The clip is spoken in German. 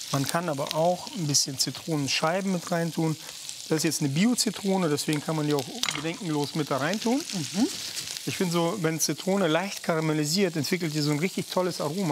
Man kann aber auch ein bisschen Zitronenscheiben mit reintun. Das ist jetzt eine Bio-Zitrone, deswegen kann man die auch bedenkenlos mit da reintun. Ich finde so, wenn Zitrone leicht karamellisiert, entwickelt die so ein richtig tolles Aroma.